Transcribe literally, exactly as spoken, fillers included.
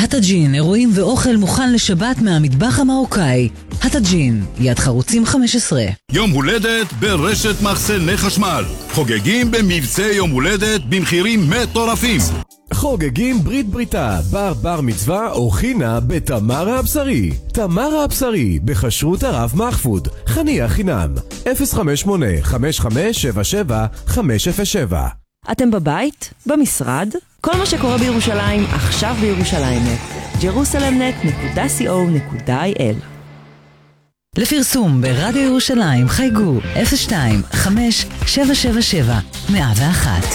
הטאג'ין, אירועים ואוכל מוכן לשבת מהמטבח המרוקאי. הטאג'ין, יד חרוצים חמש עשרה. יום הולדת ברשת מחסני חשמל. חוגגים במבצע יום הולדת במחירים מטורפים. חוגגים ברית בריתה, בר בר מצווה או חינה בתמרה הבשרי. תמרה הבשרי, בחשרות הרב מחפוד. חניה חינם. אפס חמש שמונה חמש חמש שבע שבע חמש אפס שבע. אתם בבית? במשרד? כל מה שקורה בירושלים, עכשיו בירושלים. ג'רוסלם נט נקודה סי או נקודה איי אל. לפרסום ברדיו ירושלים חייגו אפס שתיים חמש שבע שבע שבע מאה ואחת.